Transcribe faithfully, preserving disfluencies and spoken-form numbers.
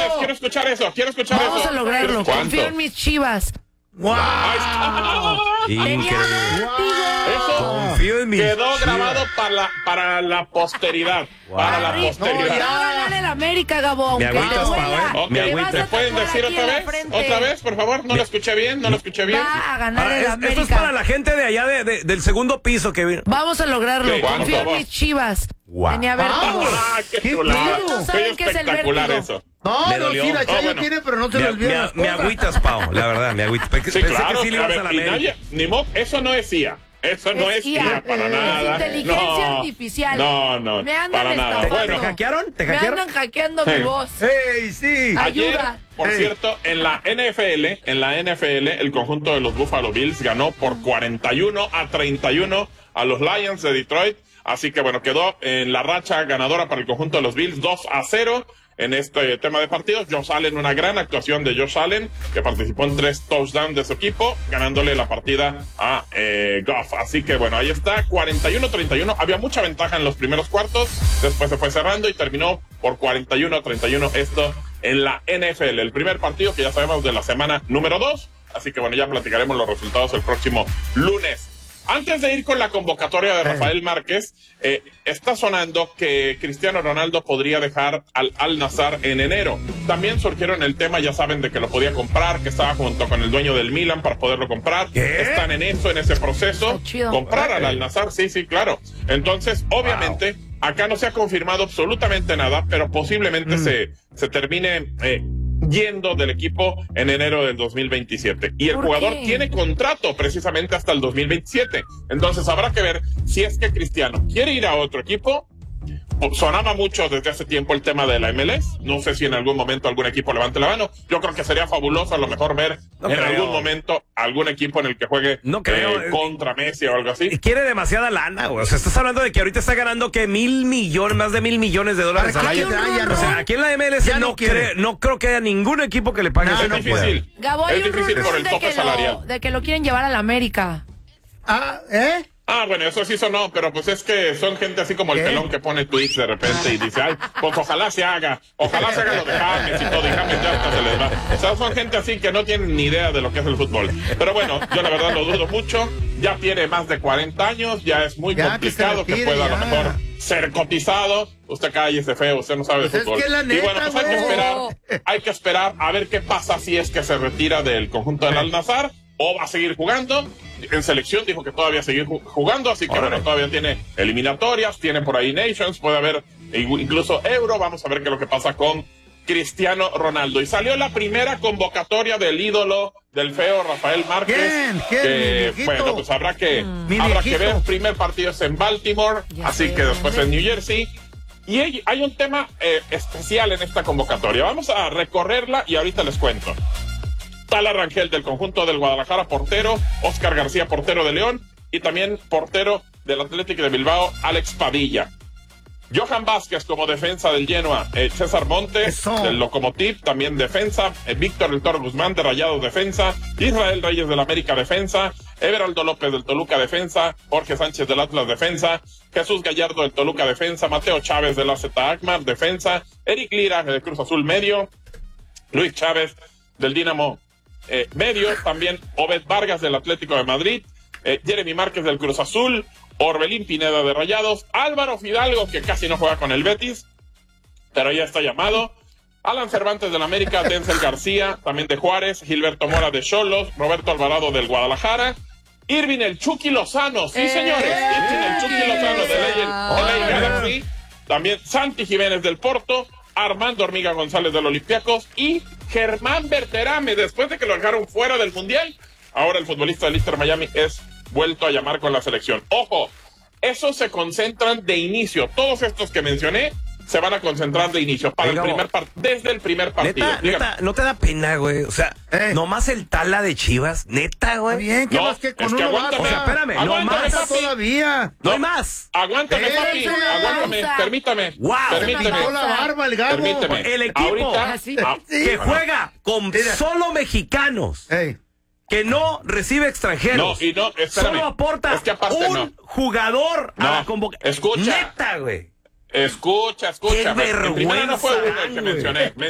vez, quiero escuchar eso, quiero escuchar Vamos eso. a lograrlo, confío en mis Chivas. ¡Wow! Increíble. Wow. Eso Confío en mis quedó Chivas. grabado para la, para la posteridad. Wow. Para la Arriba, posteridad. no, va a ganar el América, Gabo, aunque Me te agüitas, duela. Pau, ¿eh? Ok, Me Te vas agüitas. a ¿me pueden tatuar decir aquí otra en la vez? frente. Otra vez, por favor. No lo escuché bien, no lo escuché bien. Va a ganar Ahora, el es- América. esto es para la gente de allá de, de- del segundo piso que vino. Vamos a lograrlo, ¿Qué? confío en ¿Cuánto? mis Chivas. Wow. Tenía vértigo. Ah, qué ¿Qué chulada. pedo? No Qué saben qué es el espectacular vértigo. eso. No, Me no, dolió. sí, la Ah, Chayo bueno. tiene, pero no se Me, le olvidan me- las me cosas. agüitas, Pau, la verdad, me agüitas. Pensé, Sí, pensé claro. que sí le a ibas ver, a la y América. nadie, ni mo- eso no es I A. Eso no Es es I I A. A para Es nada. inteligencia no, artificial. No, no, Me andan para nada. estafando. Bueno, ¿Te hackearon? ¿Te Me hackearon? andan hackeando Sí. mi voz. ¡Ey, sí! ayer, Ayuda. por Hey. cierto, en la N F L, en la N F L, el conjunto de los Buffalo Bills ganó por cuarenta y uno a treinta y uno a los Lions de Detroit. Así que bueno, quedó en la racha ganadora para el conjunto de los Bills, dos a cero. En este tema de partidos, Josh Allen, una gran actuación de Josh Allen, que participó en tres touchdowns de su equipo, ganándole la partida a eh, Goff. Así que bueno, ahí está, cuarenta y uno a treinta y uno. Había mucha ventaja en los primeros cuartos, después se fue cerrando y terminó por cuarenta y uno a treinta y uno esto en la N F L. El primer partido que ya sabemos de la semana número dos. Así que bueno, ya platicaremos los resultados el próximo lunes. Antes de ir con la convocatoria de Rafael Márquez, eh, está sonando que Cristiano Ronaldo podría dejar al Al-Nassr en enero. También surgieron el tema, ya saben, de que lo podía comprar, que estaba junto con el dueño del Milan para poderlo comprar. ¿Qué? Están en eso, en ese proceso. Está chido. Comprar al Al-Nassr, sí, sí, claro. Entonces, obviamente, acá no se ha confirmado absolutamente nada, pero posiblemente Mm. se, se termine eh, yendo del equipo en enero del dos mil veintisiete. Y el ¿Por jugador qué? tiene contrato precisamente hasta el dos mil veintisiete. Entonces habrá que ver si es que Cristiano quiere ir a otro equipo. Sonaba mucho desde hace tiempo el tema de la M L S. No sé si en algún momento algún equipo levante la mano. Yo creo que sería fabuloso a lo mejor ver No en creo. algún momento algún equipo en el que juegue No creo. eh, contra Messi o algo así. Y quiere demasiada lana, güey. O sea, estás hablando de que ahorita está ganando que mil millones, más de mil millones de dólares ¿Para al qué año. quiere? Ah, ya no. O sea, aquí en la M L S Ya no no, quiere. cre- no creo que haya ningún equipo que le pague No, esa Es no cantidad. difícil. Gabo, hay es un difícil por rumor el de tope que, salarial. lo, de que lo quieren llevar a la América. Ah, ¿eh? Ah, bueno, eso sí sonó, pero pues es que son gente así como el ¿Qué? pelón que pone tweets de repente y dice, ay, pues ojalá se haga, ojalá se haga lo de James y todo, y James ya hasta se les va. O sea, son gente así que no tienen ni idea de lo que es el fútbol. Pero bueno, yo la verdad lo dudo mucho, ya tiene más de cuarenta años, ya es muy Ya, que se complicado que, retire, pueda a lo ya. mejor ser cotizado. Usted cállese feo, usted no sabe Pues de es fútbol. que la y bueno, neta, pues hay que güey. esperar, hay que esperar a ver qué pasa si es que se retira del conjunto del Al-Nassr o va a seguir jugando. En selección dijo que todavía seguir ju- jugando, así que Órale. bueno, todavía tiene eliminatorias, tiene por ahí Nations, puede haber igu- incluso Euro. Vamos a ver qué es lo que pasa con Cristiano Ronaldo. Y salió la primera convocatoria del ídolo del feo Rafael Márquez. ¿Quién? ¿Quién? Que, Mi viejito. bueno, pues habrá que, Mi habrá que viejito. ver. Primer partido es en Baltimore, Ya así sé. que después en New Jersey. Y hay, hay un tema eh, especial en esta convocatoria. Vamos a recorrerla y ahorita les cuento. Tala Rangel del conjunto del Guadalajara, portero. Oscar García, portero de León. Y también portero del Atlético de Bilbao, Alex Padilla. Johan Vázquez como defensa del Genoa. Eh, César Montes Eso. del Lokomotiv, también defensa. Eh, Víctor El Toro Guzmán de Rayados, defensa. Israel Reyes del América, defensa. Everaldo López del Toluca, defensa. Jorge Sánchez del Atlas, defensa. Jesús Gallardo del Toluca, defensa. Mateo Chávez del A Z Alkmaar, defensa. Eric Lira del Cruz Azul, medio. Luis Chávez del Dinamo, eh, medio. También Obed Vargas del Atlético de Madrid. Eh, Jeremy Márquez del Cruz Azul. Orbelín Pineda de Rayados. Álvaro Fidalgo, que casi no juega con el Betis, pero ya está llamado. Alan Cervantes del América. Denzel García, también de Juárez. Gilberto Mora de Xolos. Roberto Alvarado del Guadalajara. Irving el Chucky Lozano, sí, ¡Eh! señores. Irving el Chucky Lozano de L A Galaxy. También Santi Jiménez del Porto. Armando Hormiga González del Olympiacos. Y Germán Berterame, después de que lo dejaron fuera del Mundial, ahora el futbolista del Inter Miami es vuelto a llamar con la selección. Ojo, esos se concentran de inicio. Todos estos que mencioné se van a concentrar de inicio para Oiga, el primer par- desde el primer partido. Neta, Dígame. neta, ¿no te da pena, güey? O sea, Eh. nomás el Tala de Chivas, neta, Está güey. bien, ¿qué No, más que con es que uno aguántame. basta? O sea, espérame, no Aguántame, más. papi. Todavía. No hay más. Aguántame, Eh, papi. eso ya Aguántame. pausa. Permítame. Wow. Permíteme. Se pintó la barba el Gabo. Permíteme. El equipo Ahorita, Así. ah, Sí. Que bueno. juega con Mira. solo mexicanos, Ey. que no recibe No, extranjeros. y no, espérame. Solo aporta Es que aparte un no. jugador a No, la convocatoria. escucha. Neta, güey. Escucha, escucha. Qué En primera no fue vergüenza uno el que dan, güey. mencioné.